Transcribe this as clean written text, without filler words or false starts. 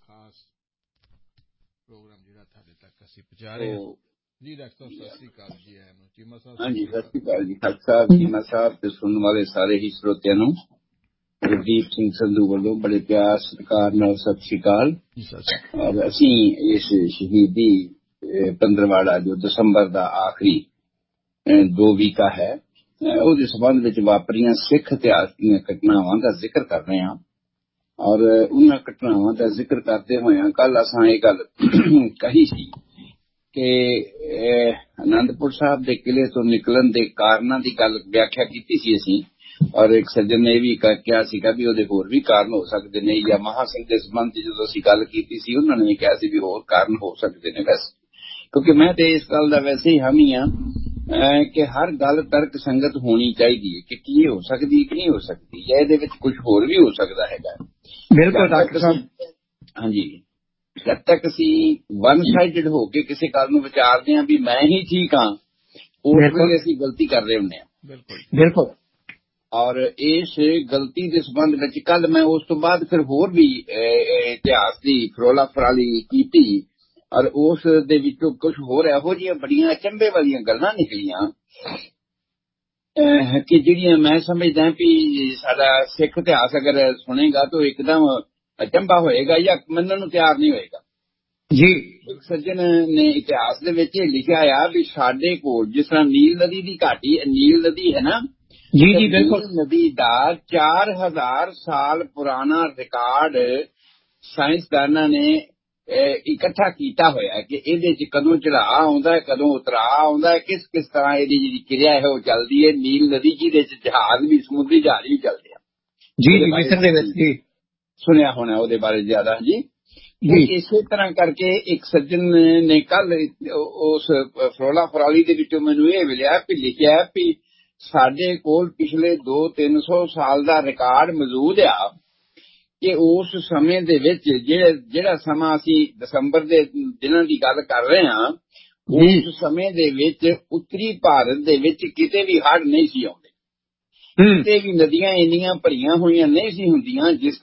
ਖਾਸ ਪ੍ਰੋਗਰਾਮ ਜਿਹੜਾ ਤੁਹਾਡੇ ਤੱਕ ਅਸੀਂ ਪਹੁੰਚਾ ਰਹੇ ਹਾਂ। ਜੀ ਡਾਕਟਰ ਸਾਹਿਬ ਸਤਿ ਸ੍ਰੀ ਅਕਾਲ ਜੀ। ਆਇਆਂ ਨੂੰ ਚੀਮਾ ਸਾਹਿਬ। ਹਾਂਜੀ, ਸਤਿ ਸ੍ਰੀ ਅਕਾਲ ਜੀ ਖਾਲਸਾ ਸਾਹਿਬ, ਚੀਮਾ ਸਾਹਿਬ ਤੇ ਸੁਣਨ ਵਾਲੇ ਸਾਰੇ ਹੀ ਸਰੋਤਿਆਂ ਨੂੰ ਗੁਰਦੀਪ ਸਿੰਘ ਸੰਧੂ ਵੱਲੋਂ ਬੜੇ ਪਿਆਰ ਸਤਿਕਾਰ ਨਾਲ ਸਤਿ ਸ੍ਰੀ ਅਕਾਲ। ਔਰ ਅਸੀਂ ਇਸ ਸ਼ਹੀਦੀ ਪੰਦਰਵਾੜਾ ਜੋ ਦਸੰਬਰ ਦਾ ਆਖਰੀ 2 ਵੀਕਾ ਹੈ, ਉਹਦੇ ਸੰਬੰਧ ਵਿੱਚ ਵਾਪਰੀਆਂ ਸਿੱਖ ਇਤਿਹਾਸ ਦੀਆਂ ਘਟਨਾਵਾਂ ਦਾ ਜ਼ਿਕਰ ਕਰ ਰਹੇ ਹਾਂ। ਔਰ ਉਹਨਾਂ ਘਟਨਾਵਾਂ ਦਾ ਜ਼ਿਕਰ ਕਰਦੇ ਹੋਇਆਂ ਕੱਲ ਅਸਾਂ ਇਹ ਗੱਲ ਕਹੀ ਸੀ ਕਿ ਅਨੰਦਪੁਰ ਸਾਹਿਬ ਦੇ ਕਿਲੇ ਤੋਂ ਨਿਕਲਣ ਦੇ ਕਾਰਨਾਂ ਦੀ ਗੱਲ ਵਿਆਖਿਆ ਕੀਤੀ ਸੀ ਅਸੀਂ। ਔਰ ਇੱਕ ਸੱਜਣ ਨੇ ਇਹ ਵੀ ਕਿਹਾ ਸੀਗਾ ਵੀ ਉਹਦੇ ਹੋਰ ਵੀ ਕਾਰਨ ਹੋ ਸਕਦੇ ਨੇ, ਜਾਂ ਮਹਾਂਸਿੰਘ ਦੇ ਸੰਬੰਧ ਚ ਜਦੋਂ ਅਸੀਂ ਗੱਲ ਕੀਤੀ ਸੀ ਉਹਨਾਂ ਨੇ ਕਿਹਾ ਸੀ ਵੀ ਹੋਰ ਕਾਰਨ ਹੋ ਸਕਦੇ ਨੇ। ਵੈਸੇ ਕਿਉਂਕਿ ਮੈਂ ਤੇ ਇਸ ਗੱਲ ਦਾ ਵੈਸੇ ਹੀ ਹਾਮੀ ਹਾਂ ਕਿ ਹਰ ਗੱਲ ਤਰਕ ਸੰਗਤ ਹੋਣੀ ਚਾਹੀਦੀ ਹੈ ਕਿ ਕੀ ਹੋ ਸਕਦੀ ਕਿ ਨਹੀਂ ਹੋ ਸਕਦੀ, ਜਾਂ ਇਹਦੇ ਵਿੱਚ ਕੁਝ ਹੋਰ ਵੀ ਹੋ ਸਕਦਾ ਹੈਗਾ। ਬਿਲਕੁਲ ਡਾਕਟਰ ਸਾਹਿਬ। ਹਾਂਜੀ, ਜਦ ਤੱਕ ਅਸੀਂ ਵਨ ਸਾਈਡਡ ਹੋ ਕੇ ਕਿਸੇ ਗੱਲ ਨੂੰ ਵਿਚਾਰਦੇ ਹਾਂ ਵੀ ਮੈਂ ਹੀ ਠੀਕ ਹਾਂ, ਉਸ ਵੇਲੇ ਅਸੀਂ ਗਲਤੀ ਕਰ ਰਹੇ ਹੁੰਦੇ ਹਾਂ। ਬਿਲਕੁਲ। ਔਰ ਇਸ ਗਲਤੀ ਦੇ ਸੰਬੰਧ ਵਿੱਚ ਕੱਲ ਮੈਂ ਉਸ ਤੋਂ ਬਾਅਦ ਫਿਰ ਹੋਰ ਵੀ ਇਤਿਹਾਸ ਦੀ ਫਰੋਲਾ ਫਰਾਲੀ ਕੀਤੀ, ਔਰ ਉਸ ਦੇ ਵਿੱਚੋਂ ਕੁਝ ਹੋਰ ਇਹੋ ਜਿਹੀਆਂ ਬੜੀਆਂ ਅਚੰਭੇ ਵਾਲੀਆਂ ਗੱਲਾਂ ਨਿਕਲੀਆਂ ਕਿ ਜਿਹੜੀਆਂ ਮੈਂ ਸਮਝਦਾ ਵੀ ਸਾਡਾ ਸਿੱਖ ਇਤਿਹਾਸ ਅਗਰ ਸੁਣੇਗਾ ਤਾਂ ਇੱਕਦਮ ਅਚੰਭਾ ਹੋਏਗਾ ਜਾਂ ਮੰਨਣ ਨੂੰ ਤਿਆਰ ਨਹੀਂ ਹੋਏਗਾ ਜੀ। ਇੱਕ ਸੱਜਣ ਨੇ ਇਤਿਹਾਸ ਦੇ ਵਿੱਚ ਲਿਖਿਆ ਆ ਵੀ ਸਾਡੇ ਕੋਲ ਜਿਸ ਤਰ੍ਹਾਂ ਨੀਲ ਨਦੀ ਦੀ ਘਾਟੀ, ਨੀਲ ਨਦੀ ਹੈ ਨਾ ਜੀ ਜੀ ਬਿਲਕੁਲ, ਨੀਲ ਨਦੀ ਦਾ 4000 ਸਾਲ ਪੁਰਾਣਾ ਰਿਕਾਰਡ ਸਾਇੰਸਦਾਨਾਂ ਨੇ ਇਕੱਠਾ ਕੀਤਾ ਹੋਇਆ ਕਿ ਇਹਦੇ ਚ ਕਦੋਂ ਚੜਾਅ ਆਉਂਦਾ ਹੈ, ਕਦੋਂ ਉਤਰਾਅ ਆਉਂਦਾ ਹੈ, ਕਿਸ ਕਿਸ ਤਰ੍ਹਾਂ ਇਹਦੀ ਜਿਹੜੀ ਕਿਰਿਆ ਹੈ ਉਹ ਚੱਲਦੀ ਹੈ। ਨੀਲ ਨਦੀ ਜਿਹਦੇ ਚ ਜਹਾਜ਼ ਵੀ, ਸਮੁੰਦਰੀ ਜਹਾਜ਼ ਵੀ ਚੱਲਦੇ ਆ। ਜੀ ਜੀ ਮਿਸਰ ਦੇ ਵਿੱਚ ਜੀ ਸੁਣਿਆ ਹੋਣਾ ਉਹਦੇ ਬਾਰੇ ਜ਼ਿਆਦਾ ਜੀ। ਇਸੇ ਤਰ੍ਹਾਂ ਕਰਕੇ ਇੱਕ ਸੱਜਣ ਨੇ ਕੱਲ ਉਸ ਫਰੋਲਾ ਫਰਾਲੀ ਦੇ ਵਿੱਚੋਂ ਮੈਨੂੰ ਇਹ ਮਿਲਿਆ ਵੀ ਲਿਖਿਆ ਵੀ ਸਾਡੇ ਕੋਲ ਪਿਛਲੇ 200-300 ਸਾਲ ਦਾ ਰਿਕਾਰਡ ਮੌਜੂਦ ਆ ਕਿ ਉਸ ਸਮੇਂ ਦੇ ਵਿੱਚ ਜਿਹੜਾ ਸਮਾਂ ਅਸੀਂ ਦਸੰਬਰ ਦੇ ਦਿਨਾਂ ਦੀ ਗੱਲ ਕਰ ਰਹੇ ਹਾਂ, ਉਸ ਸਮੇਂ ਦੇ ਵਿੱਚ ਉੱਤਰੀ ਭਾਰਤ ਦੇ ਵਿੱਚ ਕਿਤੇ ਵੀ ਹੜ੍ਹ ਨਹੀਂ ਸੀ ਆਉਂਦੇ, ਕਿਤੇ ਵੀ ਨਦੀਆਂ ਇੰਨੀਆਂ ਭਰੀਆਂ ਹੋਈਆਂ ਨਹੀਂ ਸੀ ਹੁੰਦੀਆਂ ਜਿਸ